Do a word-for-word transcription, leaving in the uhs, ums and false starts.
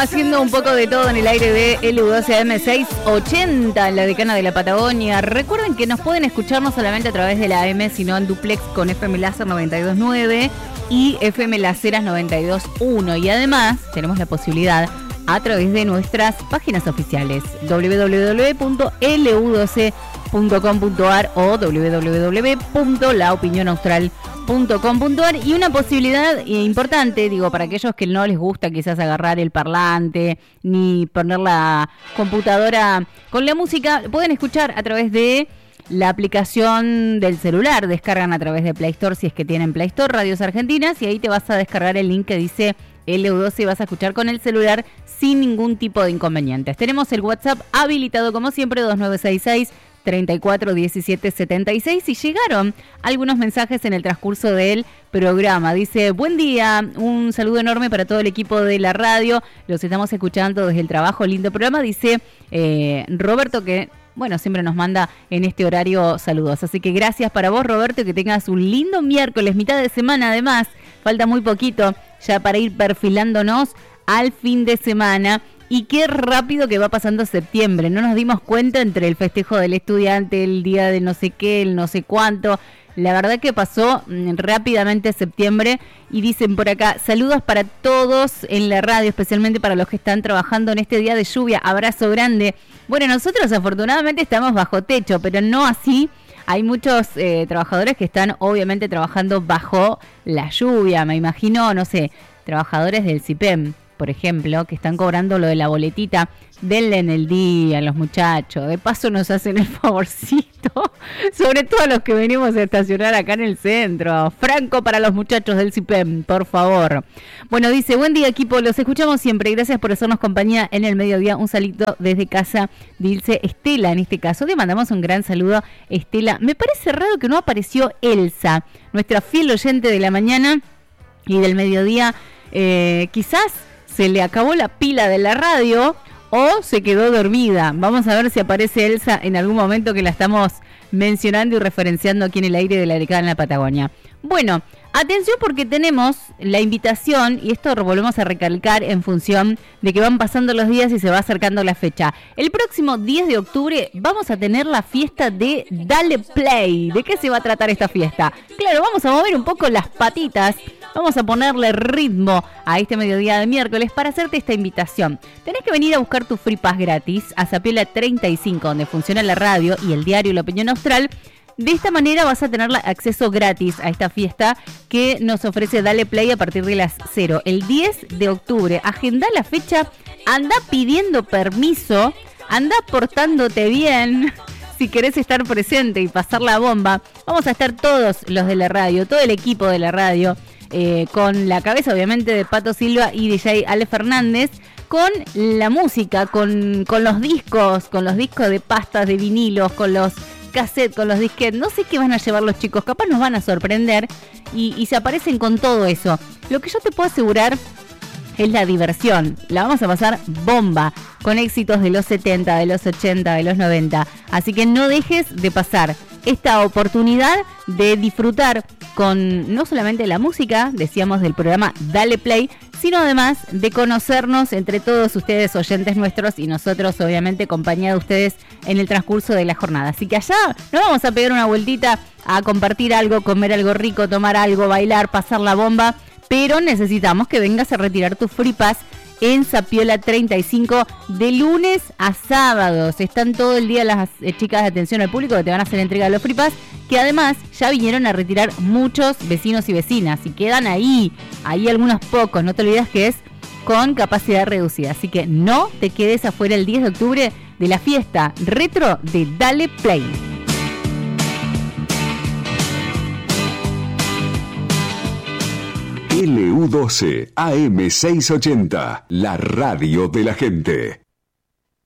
haciendo un poco de todo en el aire de L U doce A M seiscientos ochenta en la decana de la Patagonia. Recuerden que nos pueden escuchar no solamente a través de la A M, sino en duplex con F M Láser noventa y dos punto nueve y F M Láseras noventa y dos punto uno. Y además tenemos la posibilidad a través de nuestras páginas oficiales doble u doble u doble u punto L U doce punto com punto a r o doble u doble u doble u punto la opinión austral punto com punto a r. Y una posibilidad importante, digo, para aquellos que no les gusta quizás agarrar el parlante ni poner la computadora con la música, pueden escuchar a través de la aplicación del celular. Descargan a través de Play Store, si es que tienen Play Store, Radios Argentinas, y ahí te vas a descargar el link que dice L U doce y vas a escuchar con el celular sin ningún tipo de inconvenientes. Tenemos el WhatsApp habilitado como siempre, dos nueve seis seis, treinta y cuatro diecisiete setenta y seis, y llegaron algunos mensajes en el transcurso del programa. Dice: buen día, un saludo enorme para todo el equipo de la radio, los estamos escuchando desde el trabajo, lindo programa. Dice eh, Roberto que, bueno, siempre nos manda en este horario saludos, así que gracias para vos, Roberto, que tengas un lindo miércoles, mitad de semana además, falta muy poquito ya para ir perfilándonos al fin de semana. Y qué rápido que va pasando septiembre. No nos dimos cuenta entre el festejo del estudiante, el día de no sé qué, el no sé cuánto. La verdad que pasó rápidamente septiembre. Y dicen por acá: saludos para todos en la radio, especialmente para los que están trabajando en este día de lluvia. Abrazo grande. Bueno, nosotros afortunadamente estamos bajo techo, pero no así. Hay muchos eh, trabajadores que están obviamente trabajando bajo la lluvia. Me imagino, no sé, trabajadores del C I P E M, por ejemplo, que están cobrando lo de la boletita. Denle en el día a los muchachos, de paso nos hacen el favorcito, sobre todo a los que venimos a estacionar acá en el centro. Franco para los muchachos del C I P E M, por favor. Bueno, dice: buen día, equipo, los escuchamos siempre y gracias por hacernos compañía en el mediodía. Un salito desde casa, dice Estela, en este caso. Le mandamos un gran saludo, Estela. Me parece raro que no apareció Elsa, nuestra fiel oyente de la mañana y del mediodía. Eh, quizás se le acabó la pila de la radio o se quedó dormida. Vamos a ver si aparece Elsa en algún momento, que la estamos mencionando y referenciando aquí en el aire de la decana en la Patagonia. Bueno, atención, porque tenemos la invitación, y esto lo volvemos a recalcar en función de que van pasando los días y se va acercando la fecha. El próximo diez de octubre vamos a tener la fiesta de Dale Play. ¿De qué se va a tratar esta fiesta? Claro, vamos a mover un poco las patitas, vamos a ponerle ritmo a este mediodía de miércoles para hacerte esta invitación. Tenés que venir a buscar tu Free Pass gratis a Zapiola treinta y cinco, donde funciona la radio y el diario La Opinión Austral. De esta manera vas a tener acceso gratis a esta fiesta que nos ofrece Dale Play a partir de las cero. El diez de octubre, agenda la fecha, anda pidiendo permiso, anda portándote bien. Si querés estar presente y pasar la bomba, vamos a estar todos los de la radio, todo el equipo de la radio, eh, con la cabeza obviamente de Pato Silva y D J Ale Fernández, con la música, con, con los discos, con los discos de pastas, de vinilos, con los cassette, con los disquetes. No sé qué van a llevar los chicos, capaz nos van a sorprender y, y se aparecen con todo eso. Lo que yo te puedo asegurar es la diversión. La vamos a pasar bomba, con éxitos de los setenta, de los ochenta, de los noventa. Así que no dejes de pasar esta oportunidad de disfrutar con no solamente la música, decíamos, del programa Dale Play, sino además de conocernos entre todos ustedes, oyentes nuestros, y nosotros obviamente compañía de ustedes en el transcurso de la jornada. Así que allá nos vamos a pegar una vueltita a compartir algo, comer algo rico, tomar algo, bailar, pasar la bomba, pero necesitamos que vengas a retirar tu Free Pass en Zapiola treinta y cinco de lunes a sábados. Están todo el día las eh, chicas de atención al público que te van a hacer entrega de los Free Pass, que además ya vinieron a retirar muchos vecinos y vecinas y quedan ahí, ahí algunos pocos. No te olvides que es con capacidad reducida, así que no te quedes afuera el diez de octubre de la fiesta retro de Dale Play. L U doce A M seiscientos ochenta, la radio de la gente.